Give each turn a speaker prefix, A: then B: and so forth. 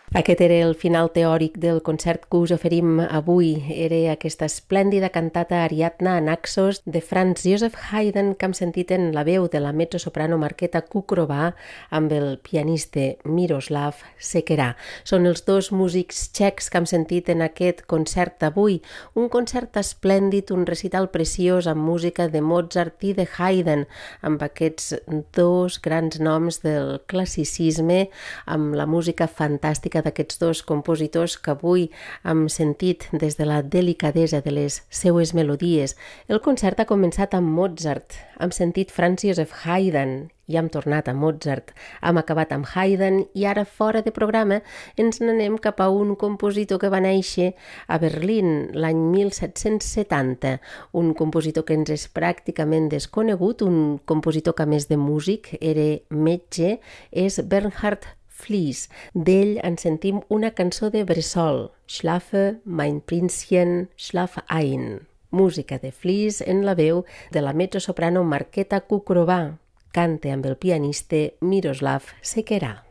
A: Aquest era el final teòric del concert que us oferim avui. Era aquesta esplèndida cantata Ariadna Anaxos de Franz Joseph Haydn que hem sentit en la veu de la mezzosoprano Markéta Kukrova amb el pianista Miroslav Sekerá. Són els dos músics txecs que hem sentit en aquest concert d'avui. Un concert esplèndid, un recital preciós amb música de Mozart i de Haydn, amb aquests dos grans noms del classicisme, amb la música fantàstica d'aquests dos compositors que avui hem sentit des de la delicadesa de les seues melodies. El concert ha començat amb Mozart, hem sentit Franz Joseph Haydn i hem tornat a Mozart, hem acabat amb Haydn i ara fora de programa ens n'anem cap a un compositor que va néixer a Berlín l'any 1770, un compositor que ens és pràcticament desconegut, un compositor que a més de músic era metge, és Bernhard Flies. D'ell en sentim una cançó de bressol, Schlafe, mein Prinzchen, schlafe ein. Música de Flies en la veu de la mezzosoprano Markéta Kukrova. Canta amb el pianista Miroslav Sekerá.